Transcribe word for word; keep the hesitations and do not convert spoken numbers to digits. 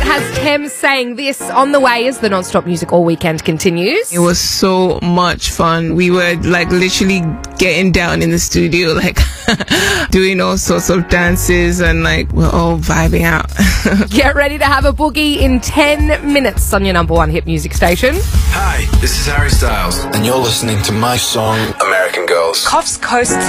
has Thames saying this on the way as the non-stop music all weekend continues. It was so much fun. We were like literally getting down in the studio, like doing all sorts of dances, and like we're all vibing out. Get ready to have a boogie in ten minutes on your number one hit music station. Hi, this is Harry Styles, and you're listening to my song, American Girls. Coffs Coast